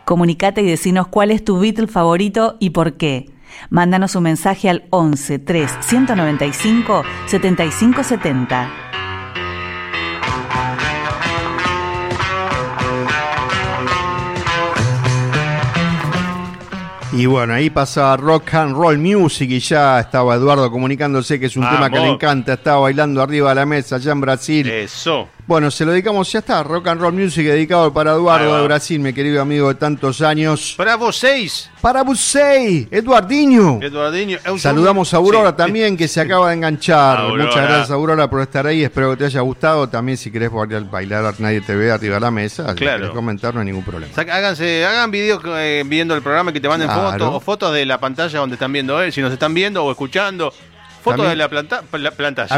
Comunicate y decinos cuál es tu Beatle favorito y por qué. Mándanos un mensaje al 11 3 195 75 70. Y bueno, ahí pasaba Rock and Roll Music y ya estaba Eduardo comunicándose que es un tema que le encanta. Estaba bailando arriba de la mesa allá en Brasil. Eso. Bueno, se lo dedicamos, ya está, Rock and Roll Music dedicado para Eduardo de Brasil, mi querido amigo de tantos años. Para vocês. Para vocês, Eduardinho. Saludamos a Aurora también, que se acaba de enganchar. Aurora. Muchas gracias, Aurora, por estar ahí. Espero que te haya gustado. También, si querés bailar, nadie te ve arriba de la mesa. Si querés comentar, no hay ningún problema. Hagan videos viendo el programa, que te manden fotos, o fotos de la pantalla donde están viendo él, si nos están viendo o escuchando. Fotos también de la pantalla.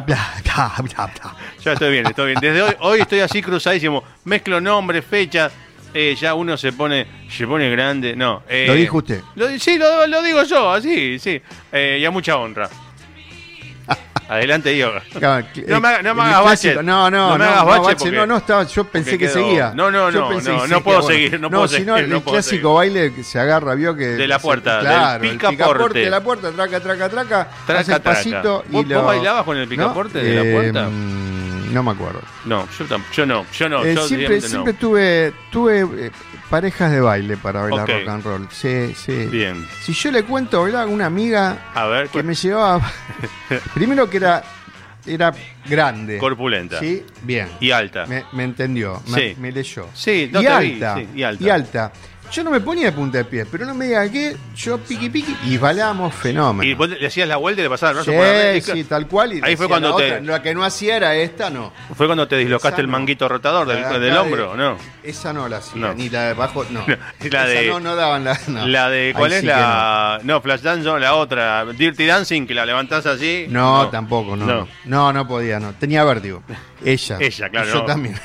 Ya estoy bien. Desde hoy estoy así cruzadísimo. Mezclo nombres, fechas. Ya uno se pone grande. No. ¿Lo dijo usted? Sí, lo digo yo, así, sí. Y a mucha honra. Adelante, Diego. No me hagas bache. No me hagas bache. No, estaba, yo pensé que seguía. No puedo seguir. Si no, el clásico baile que se agarra, vio que. De la puerta, claro, del picaporte. De la puerta, traca, hace el pasito. ¿Vos bailabas con el picaporte de la puerta? No me acuerdo. No, yo no. Siempre tuve parejas de baile para bailar rock and roll. Sí. Bien. Si yo le cuento, ¿verdad? Una amiga que me llevaba. Primero que era grande. Corpulenta. Sí, bien. Y alta. Me entendió. Me leyó. Sí, y alta. Y alta. Yo no me ponía de punta de pie, pero no me diga que yo piqui y bailamos fenómeno. Y vos le hacías la vuelta y le pasabas el brazo por la mesa. Sí, tal cual. Y ahí fue cuando la que no hacía era esta, no. Fue cuando te dislocaste el manguito rotador del hombro, ¿no? Esa no la hacía, ni la de abajo, no. No daban la. No. La de, ¿cuál es la? No, Flash Dance, no, la otra. Dirty Dancing, que la levantás así. No, tampoco, no. No podía, no. Tenía vértigo. Ella, claro. Yo también.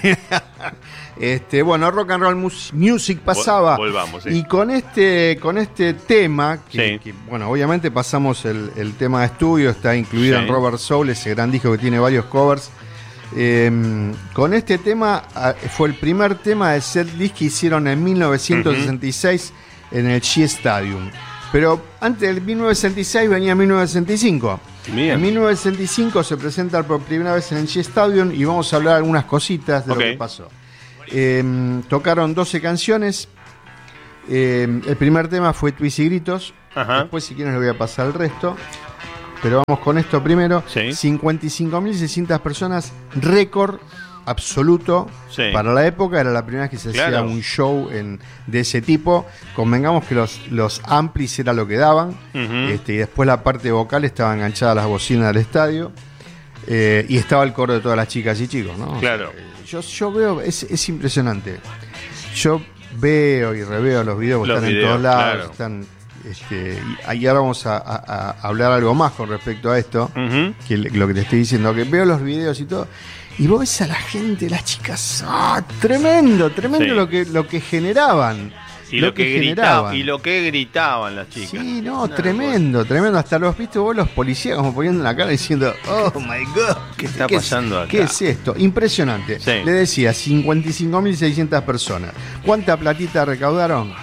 Bueno, Rock and Roll Music pasaba. Volvamos, sí. Y con este tema, que bueno, obviamente pasamos el tema de estudio, está incluido en Robert Soul, ese gran disco que tiene varios covers. Con este tema fue el primer tema de setlist que hicieron en 1966 en el Shea Stadium. Pero antes del 1966 venía 1965. Bien. En 1965 se presenta por primera vez en el Shea Stadium y vamos a hablar algunas cositas de lo que pasó. Tocaron 12 canciones. El primer tema fue Twist y Gritos. Después, si quieren, les voy a pasar el resto. Pero vamos con esto primero. 55.600 personas, récord absoluto para la época. Era la primera vez que se hacía un show de ese tipo. Convengamos que los amplis era lo que daban. Y después la parte vocal estaba enganchada a las bocinas del estadio. Y estaba el coro de todas las chicas y chicos, ¿no? Claro. Yo veo, es impresionante. Yo veo y reveo los videos que están en todos lados. Están, y ahora vamos a hablar algo más con respecto a esto, que lo que te estoy diciendo, que veo los videos y todo, y vos ves a la gente, las chicas, tremendo lo que generaban. Y lo que gritaban las chicas. Sí, tremendo. Hasta los viste vos los policías como poniendo la cara diciendo, oh my God, ¿qué está pasando acá? ¿Qué es esto? Impresionante. Le decía, 55.600 personas. ¿Cuánta platita recaudaron?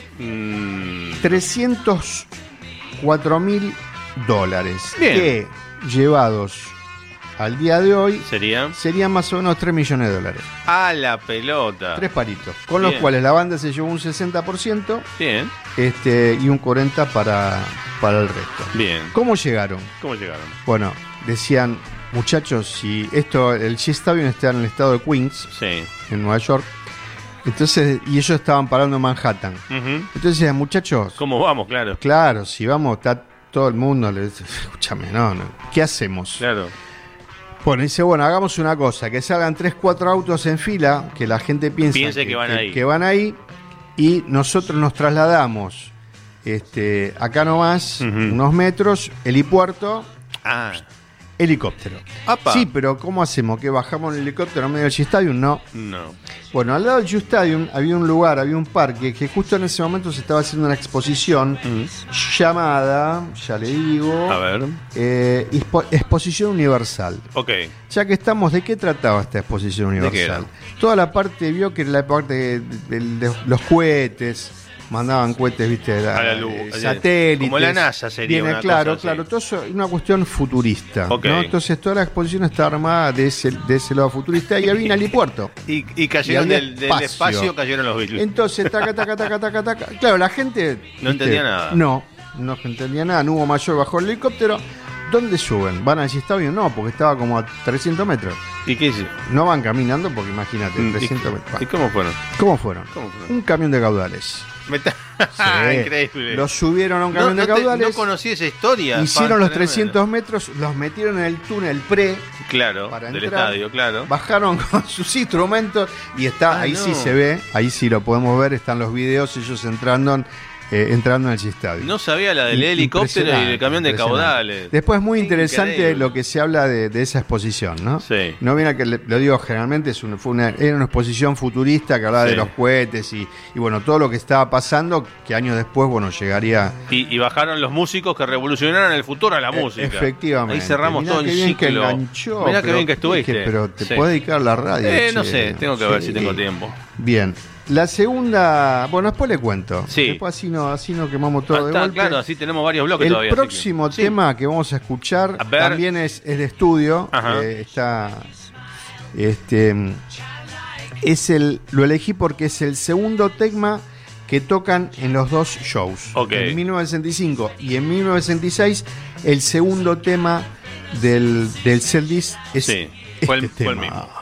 $304.000. Bien. Que llevados al día de hoy serían más o menos $3 millones. A la pelota. 3 palitos. Con los cuales la banda se llevó un 60%. Bien. Y un 40% para el resto. Bien. ¿Cómo llegaron? Bueno, decían, muchachos, si el Shea Stadium está en el estado de Queens, en Nueva York. Entonces, y ellos estaban parando en Manhattan. Entonces decían, muchachos, ¿cómo vamos? Claro, si vamos, está todo el mundo. Escúchame, no. ¿Qué hacemos? Claro. Bueno, dice, hagamos una cosa, que salgan 3-4 autos en fila, que la gente piense que van ahí, y nosotros nos trasladamos acá nomás, unos metros, helipuerto, helicóptero. ¡Apa! Sí, pero ¿cómo hacemos? ¿Que bajamos el helicóptero en medio del G-Stadium? No. Bueno, al lado del G-Stadium había un lugar, había un parque que justo en ese momento se estaba haciendo una exposición llamada, ya le digo, a ver, Exposición Universal. Ok. Ya que estamos, ¿de qué trataba esta Exposición Universal? Toda la parte, vio que la parte de los cohetes. Mandaban cohetes, viste, a la luz, satélites. Como la NASA sería. Viene, una claro, cosa claro. Todo eso es una cuestión futurista. Okay. ¿no? Entonces toda la exposición está armada de ese lado futurista y había un helipuerto. y cayeron del espacio, cayeron los Beatles. Entonces, taca. Claro, la gente. No entendía nada. No entendía nada. No hubo mayor bajo el helicóptero. ¿Dónde suben? ¿Van al G-Stadium? No, porque estaba como a 300 metros. ¿Y qué hicieron? No van caminando porque imagínate, 300 metros. ¿Y cómo fueron? ¿Cómo fueron? Un camión de caudales. Sí. Increíble. Los subieron a un camión de caudales. No conocí esa historia. Hicieron los 300 metros, los metieron en el túnel pre. Claro, para del entrar, estadio, claro. Bajaron con sus instrumentos y está, ahí sí se ve, ahí sí lo podemos ver, están los videos, ellos entrando en el G-Stadium. No sabía la del helicóptero y del camión de caudales. Después muy interesante lo que se habla de esa exposición, ¿no? Sí. No viene a que lo digo generalmente, era una exposición futurista que hablaba de los cohetes y bueno, todo lo que estaba pasando, que años después, bueno, llegaría. Y bajaron los músicos que revolucionaron el futuro a la música. Efectivamente. Ahí cerramos todo el ciclo. Que enganchó, mirá qué bien que estuviste. Pero te puedes dedicar a la radio. No sé, tengo que ver si tengo tiempo. Bien. La segunda, bueno, después le cuento. Sí. Después así no quemamos todo de golpe. Claro, así tenemos varios bloques todavía. El próximo tema que vamos a escuchar también es de estudio. Lo elegí porque es el segundo tema que tocan en los dos shows. En 1965 y en 1966 el segundo tema del setlist es fue el tema. mismo.